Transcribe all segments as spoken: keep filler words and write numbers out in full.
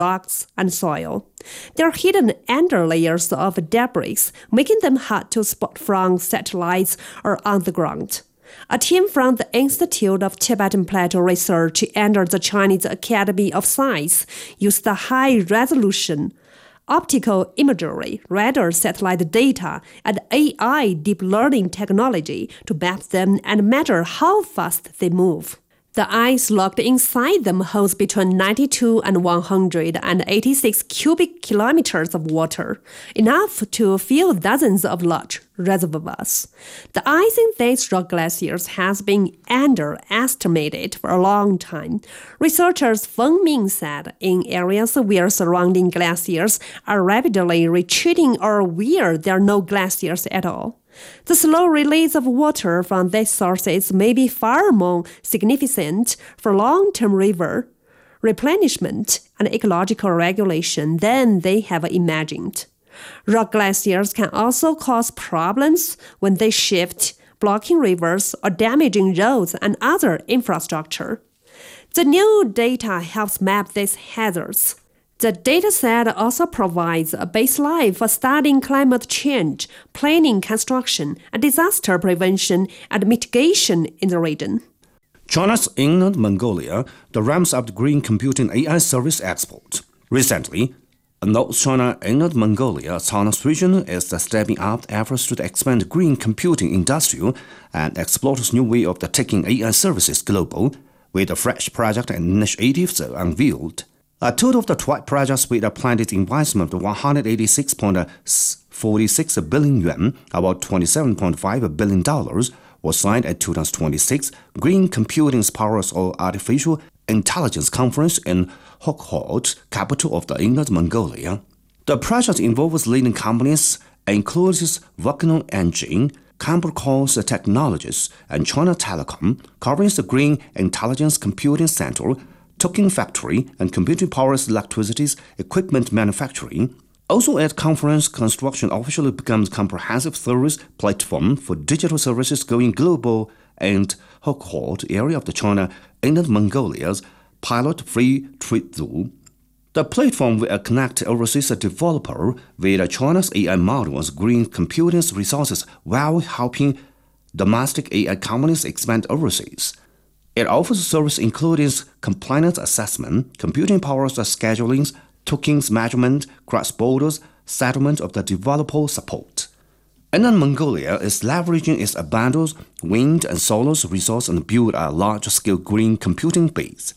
rocks and soil. There are hidden under layers of debris, making them hard to spot from satellites or on the ground. A team from the Institute of Tibetan Plateau Research under the Chinese Academy of Science used the high-resolution optical imagery, radar satellite data, and A I deep learning technology to map them and measure how fast they move. The ice locked inside them holds between ninety-two and one hundred eighty-six cubic kilometers of water, enough to fill dozens of large reservoirs. The ice in these rock glaciers has been underestimated for a long time. Researchers Feng Ming said in areas where surrounding glaciers are rapidly retreating or where there are no glaciers at all, the slow release of water from these sources may be far more significant for long-term river replenishment and ecological regulation than they have imagined. Rock glaciers can also cause problems when they shift, blocking rivers or damaging roads and other infrastructure. The new data helps map these hazards. The dataset also provides a baseline for studying climate change, planning, construction, and disaster prevention and mitigation in the region. China's Inner Mongolia ramps up the green computing A I service export. Recently, North China Inner Mongolia autonomous region is stepping up efforts to expand the green computing industry and explore this new way of taking A I services global, with a fresh project and initiatives unveiled. A total of the twelve projects with a planned investment of one hundred eighty-six point four six billion yuan, about twenty-seven point five billion dollars, was signed at twenty twenty-six Green Computing Powers of Artificial Intelligence Conference in Hokhod, capital of the Inner Mongolia. The project involves leading companies, including Volcano Engine, Cambricos Technologies, and China Telecom, covering the Green Intelligence Computing Center, Token Factory, and Computing Powers Electricity Equipment Manufacturing. Also at conference, construction officially becomes comprehensive service platform for digital services going global and Hokhod area of the China Inner Mongolia's pilot free trade zone. The platform will connect overseas developer with China's A I models, green computing resources while helping domestic A I companies expand overseas. It offers services including compliance assessment, computing powers scheduling, tokens measurement, cross-border settlement of the developer support. Inner Mongolia is leveraging its abundant wind and solar resources and build a large-scale green computing base.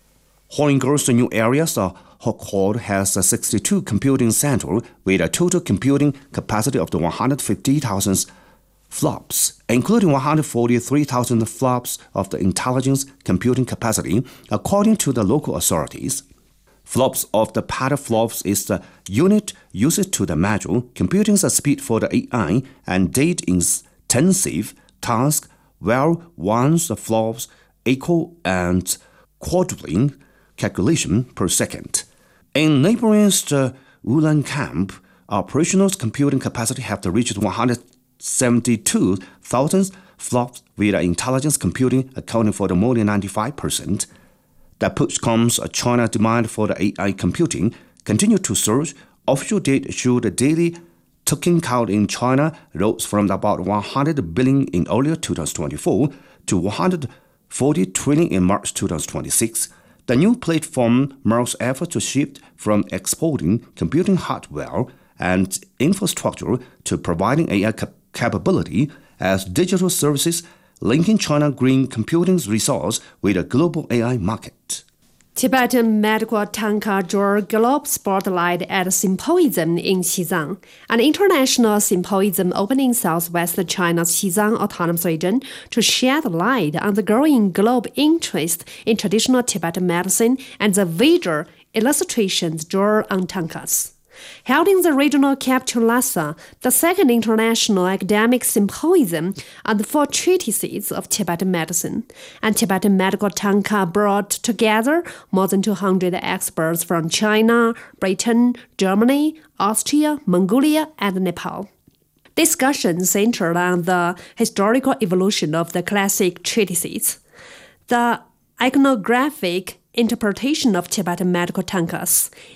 Holding the new areas, Hokhod has a sixty-two computing centers with a total computing capacity of one hundred fifty thousand flops, including one hundred forty-three thousand flops of the intelligence computing capacity, according to the local authorities. Flops of the petaflops is the unit used to the measure computing the speed for the A I and data-intensive task, where once the flops equal and quadrupling calculation per second. In neighboring the Ulan camp, operational computing capacity have reached one hundred seventy-two thousand flops with intelligence computing accounting for the more than ninety-five percent. The push comes a China demand for the A I computing continue to surge. Official data show the daily token count in China rose from about one hundred billion in earlier twenty twenty-four to one hundred forty trillion in March twenty twenty-six. The new platform marks effort to shift from exporting computing hardware and infrastructure to providing A I cap- capability as digital services, linking China green computing resource with a global A I market. Tibetan medical tanka drew global spotlight at a symposium in Xizang, an international symposium opened in southwest China's Xizang Autonomous Region to shed light on the growing global interest in traditional Tibetan medicine and the visual illustrations drawn on tankas. Held in the regional capital Lhasa, the second international academic symposium on the four treatises of Tibetan medicine, and Tibetan medical tanka brought together more than two hundred experts from China, Britain, Germany, Austria, Mongolia, and Nepal. Discussions centered on the historical evolution of the classic treatises, the iconographic interpretation of Tibetan medical tankas,